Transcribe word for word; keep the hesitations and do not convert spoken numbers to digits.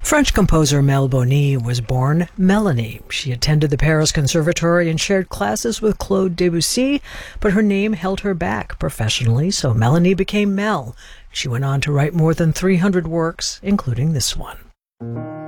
French composer Mel Boni was born Melanie. She attended the Paris Conservatory and shared classes with Claude Debussy, but her name held her back professionally, so Melanie became Mel. She went on to write more than three hundred works, including this one.